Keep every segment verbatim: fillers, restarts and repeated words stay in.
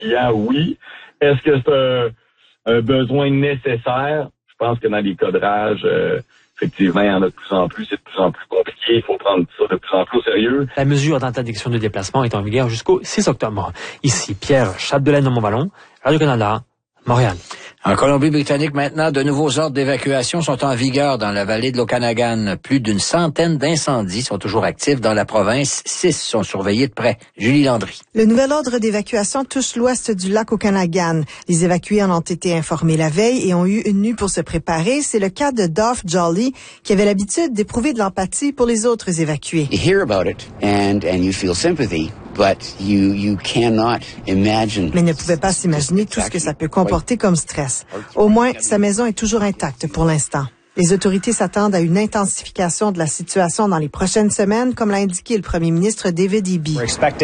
hier, oui. Est-ce que c'est un, un besoin nécessaire? Je pense que dans les cadrages, euh, effectivement, il y en a de plus en plus, c'est de plus en plus compliqué. Il faut prendre ça de plus en plus au sérieux. La mesure d'interdiction de déplacement est en vigueur jusqu'au six octobre. Ici, Pierre Chapdelaine de Montballon, Radio-Canada, Montréal. En Colombie-Britannique, maintenant, de nouveaux ordres d'évacuation sont en vigueur dans la vallée de l'Okanagan. Plus d'une centaine d'incendies sont toujours actifs dans la province. Six sont surveillés de près. Julie Landry. Le nouvel ordre d'évacuation touche l'ouest du lac Okanagan. Les évacués en ont été informés la veille et ont eu une nuit pour se préparer. C'est le cas de Dolph Jolly, qui avait l'habitude d'éprouver de l'empathie pour les autres évacués. You hear about it and, and you feel sympathy. But you, you cannot imagine. Mais ne pouvait pas s'imaginer tout ce que ça peut comporter comme stress. Au moins, sa maison est toujours intacte pour l'instant. Les autorités s'attendent à une intensification de la situation dans les prochaines semaines, comme l'a indiqué le premier ministre David Eby.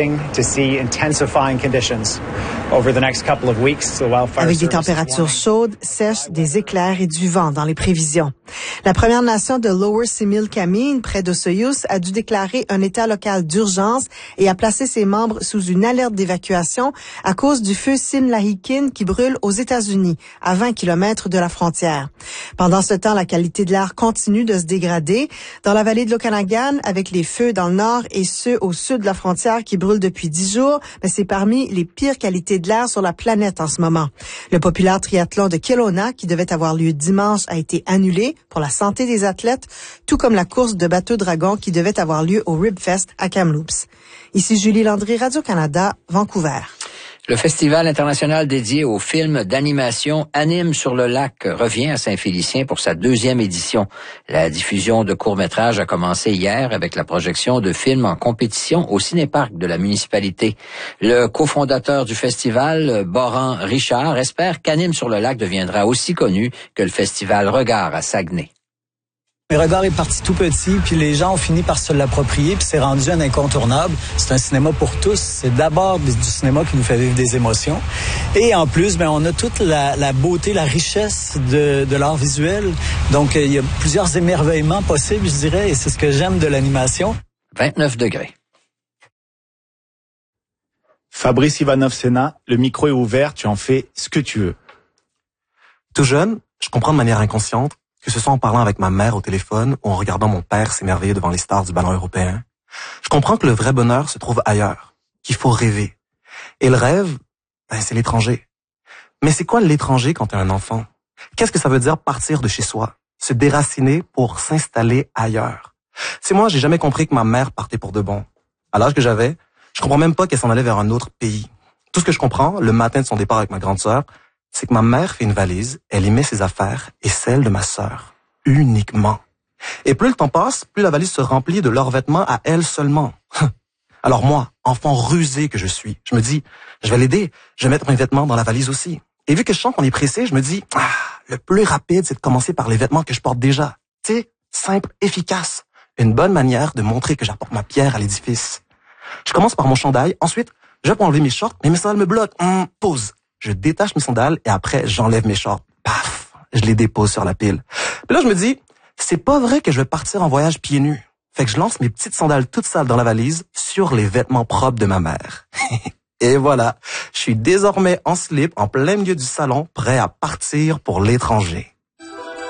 Avec des températures chaudes, sèches, des éclairs et du vent dans les prévisions. La Première Nation de Lower Similkameen, près d'Osoyous, a dû déclarer un état local d'urgence et a placé ses membres sous une alerte d'évacuation à cause du feu Sinlahikin qui brûle aux États-Unis, à vingt kilomètres de la frontière. Pendant ce temps, la La qualité de l'air continue de se dégrader. Dans la vallée de l'Okanagan, avec les feux dans le nord et ceux au sud de la frontière qui brûlent depuis dix jours, mais c'est parmi les pires qualités de l'air sur la planète en ce moment. Le populaire triathlon de Kelowna, qui devait avoir lieu dimanche, a été annulé pour la santé des athlètes, tout comme la course de bateau dragon qui devait avoir lieu au Ribfest à Kamloops. Ici Julie Landry, Radio-Canada, Vancouver. Le Festival international dédié aux films d'animation Anime sur le lac revient à Saint-Félicien pour sa deuxième édition. La diffusion de courts-métrages a commencé hier avec la projection de films en compétition au cinéparc de la municipalité. Le cofondateur du festival, Boran Richard, espère qu'Anime sur le lac deviendra aussi connu que le festival Regard à Saguenay. Le Regard est parti tout petit, puis les gens ont fini par se l'approprier, puis c'est rendu un incontournable. C'est un cinéma pour tous. C'est d'abord du cinéma qui nous fait vivre des émotions. Et en plus, ben, on a toute la, la beauté, la richesse de, de l'art visuel. Donc, il y a plusieurs émerveillements possibles, je dirais, et c'est ce que j'aime de l'animation. vingt-neuf degrés. Fabrice Ivanov-Sénat, le micro est ouvert, tu en fais ce que tu veux. Tout jeune, je comprends de manière inconsciente que ce soit en parlant avec ma mère au téléphone ou en regardant mon père s'émerveiller devant les stars du ballon européen. Je comprends que le vrai bonheur se trouve ailleurs, qu'il faut rêver. Et le rêve, ben, c'est l'étranger. Mais c'est quoi l'étranger quand t'es un enfant? Qu'est-ce que ça veut dire partir de chez soi? Se déraciner pour s'installer ailleurs. C'est moi, j'ai jamais compris que ma mère partait pour de bon. À l'âge que j'avais, je comprends même pas qu'elle s'en allait vers un autre pays. Tout ce que je comprends, le matin de son départ avec ma grande sœur, c'est que ma mère fait une valise, elle y met ses affaires et celles de ma sœur. Uniquement. Et plus le temps passe, plus la valise se remplit de leurs vêtements à elle seulement. Alors moi, enfant rusé que je suis, je me dis, je vais l'aider, je vais mettre mes vêtements dans la valise aussi. Et vu que je sens qu'on est pressé, je me dis, ah, le plus rapide, c'est de commencer par les vêtements que je porte déjà. Tu sais, simple, efficace. Une bonne manière de montrer que j'apporte ma pierre à l'édifice. Je commence par mon chandail, ensuite, je vais pour enlever mes shorts, mais mes sandales me bloquent. Hum, pause. Je détache mes sandales et après, j'enlève mes shorts. Paf! Je les dépose sur la pile. Puis là, je me dis, c'est pas vrai que je vais partir en voyage pieds nus. Fait que je lance mes petites sandales toutes sales dans la valise sur les vêtements propres de ma mère. Et voilà, je suis désormais en slip, en plein milieu du salon, prêt à partir pour l'étranger.